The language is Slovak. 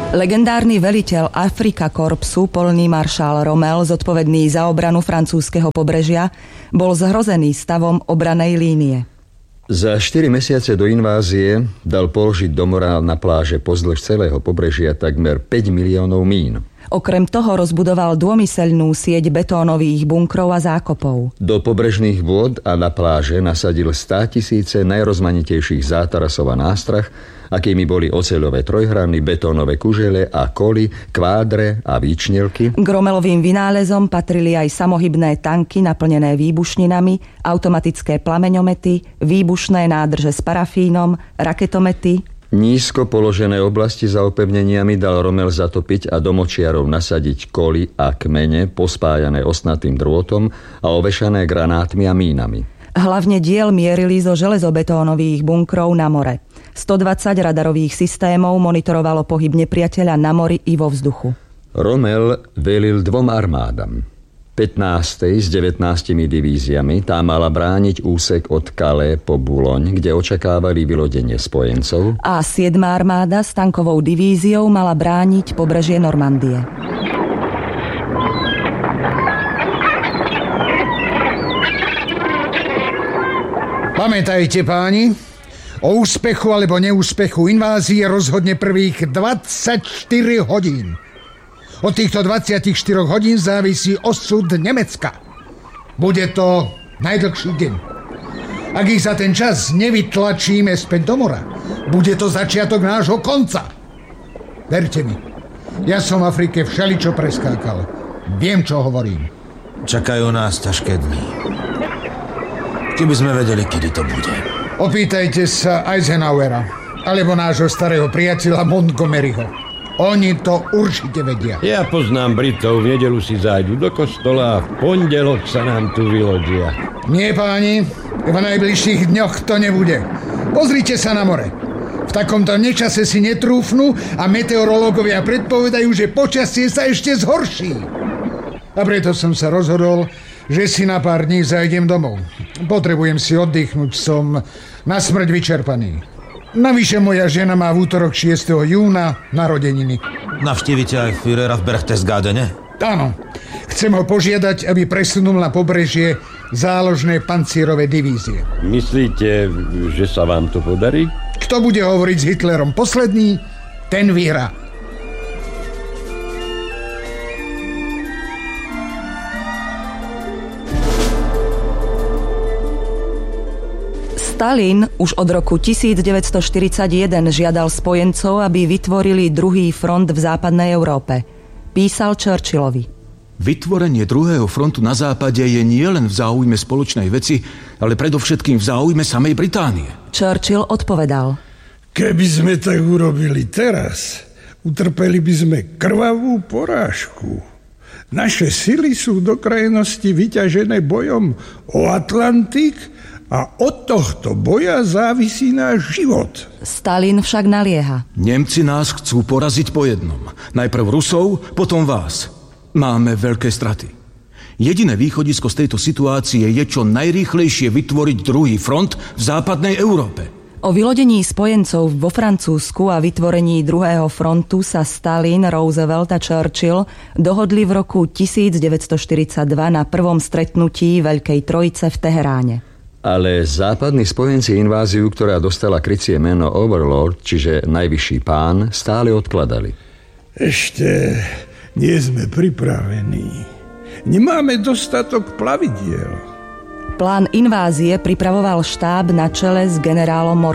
Legendárny veliteľ Afrika korpsu, polný maršál Rommel, zodpovedný za obranu francúzskeho pobrežia, bol zhrozený stavom obranej línie. Za 4 mesiace do invázie dal položiť do mora na pláže pozdĺž celého pobrežia takmer 5 miliónov mín. Okrem toho rozbudoval dômyselnú sieť betónových bunkrov a zákopov. Do pobrežných vôd a na pláže nasadil 100 000 najrozmanitejších zátarasov a nástrah, akými boli oceľové trojhrany, betónové kužele a koly, kvádre a výčnelky. K Rommelovým vynálezom patrili aj samohybné tanky naplnené výbušninami, automatické plameňomety, výbušné nádrže s parafínom, raketomety. Nízko položené oblasti za opevneniami dal Rommel zatopiť a do močiarov nasadiť koly a kmene pospájané ostnatým drôtom a ovešané granátmi a mínami. Hlavne diel mierili zo železobetónových bunkrov na more. 120 radarových systémov monitorovalo pohyb nepriateľa na mori i vo vzduchu. Rommel velil 2 armádam. 15. s 19 divíziami tá mala brániť úsek od Calais po Boulogne, kde očakávali vylodenie spojencov. A 7. armáda s tankovou divíziou mala brániť pobrežie Normandie. Pamätajte, páni, o úspechu alebo neúspechu invázie rozhodne prvých 24 hodín. Od týchto 24 hodín závisí osud Nemecka. Bude to najdlhší deň. Ak ich za ten čas nevytlačíme späť do mora, bude to začiatok nášho konca. Verte mi, ja som v Afrike všeličo preskákal. Viem, čo hovorím. Čakajú nás ťažké dni. Keby sme vedeli, kedy to bude. Opýtajte sa Eisenhowera, alebo nášho starého priateľa Montgomeryho. Oni to určite vedia. Ja poznám Britov, v nedeľu si zájdu do kostola a v pondelok sa nám tu vylodia. Nie, páni, v najbližších dňoch to nebude. Pozrite sa na more. V takomto nečase si netrúfnú a meteorológovia predpovedajú, že počasie sa ešte zhorší. A preto som sa rozhodol, že si na pár dní zajdem domov. Potrebujem si oddychnúť, som na smrť vyčerpaný. Navyše moja žena má v útorok 6. júna narodeniny. Navštívite aj Führera v Berchtesgadene? Áno. Chcem ho požiadať, aby presunul na pobrežie záložné pancierové divízie. Myslíte, že sa vám to podarí? Kto bude hovoriť s Hitlerom posledný, ten vyhrá. Stalin už od roku 1941 žiadal spojencov, aby vytvorili druhý front v západnej Európe. Písal Churchillovi. Vytvorenie druhého frontu na západe je nielen v záujme spoločnej veci, ale predovšetkým v záujme samej Británie. Churchill odpovedal. Keby sme tak urobili teraz, utrpeli by sme krvavú porážku. Naše sily sú do krajnosti vyťažené bojom o Atlantik a od tohto boja závisí náš život. Stalin však nalieha. Nemci nás chcú poraziť po jednom. Najprv Rusov, potom vás. Máme veľké straty. Jediné východisko z tejto situácie je čo najrýchlejšie vytvoriť druhý front v západnej Európe. O vylodení spojencov vo Francúzsku a vytvorení druhého frontu sa Stalin, Roosevelt a Churchill dohodli v roku 1942 na prvom stretnutí Veľkej trojice v Teheráne. Ale západní spojenci inváziu, ktorá dostala krycie meno Overlord, čiže najvyšší pán, stále odkladali. Ešte nie sme pripravení. Nemáme dostatok plavidiel. Plán invázie pripravoval štáb na čele s generálom